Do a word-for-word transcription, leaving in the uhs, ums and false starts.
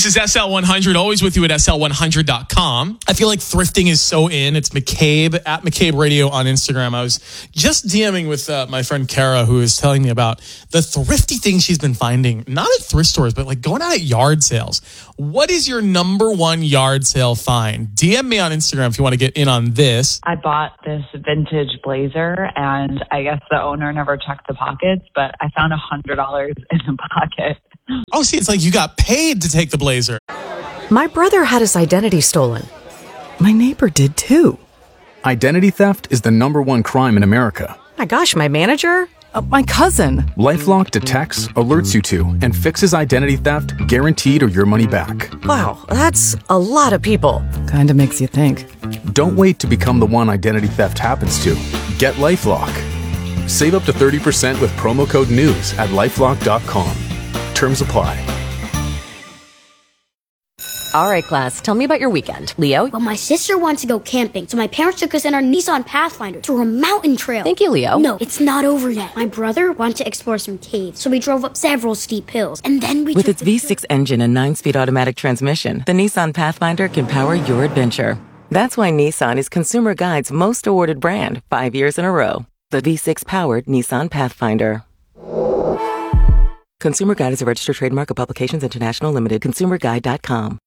This is S L one hundred, always with you at S L one hundred dot com. I feel like thrifting is so in. It's McCabe, at McCabe Radio on Instagram. I was just DMing with uh, my friend Kara, who is telling me about the thrifty things she's been finding, not at thrift stores, but like going out at yard sales. What is your number one yard sale find? D M me on Instagram if you want to get in on this. I bought this vintage blazer, and I guess the owner never checked the pockets, but I found one hundred dollars in the pocket. Oh, see, it's like you got paid to take the blazer. My brother had his identity stolen. My neighbor did too. Identity theft is the number one crime in America. My gosh, my manager? Uh, my cousin. LifeLock detects, alerts you to, and fixes identity theft guaranteed or your money back. Wow, that's a lot of people. Kinda makes you think. Don't wait to become the one identity theft happens to. Get LifeLock. Save up to thirty percent with promo code NEWS at lifelock dot com. Terms apply. All right, class, tell me about your weekend. Leo? Well, my sister wants to go camping, so my parents took us in our Nissan Pathfinder to a mountain trail. Thank you, Leo. No, it's not over yet. My brother wanted to explore some caves, so we drove up several steep hills, and then we With took its V six engine and nine-speed automatic transmission, the Nissan Pathfinder can power your adventure. That's why Nissan is Consumer Guide's most awarded brand, five years in a row. The V six-powered Nissan Pathfinder. Consumer Guide is a registered trademark of Publications International Limited. consumer guide dot com.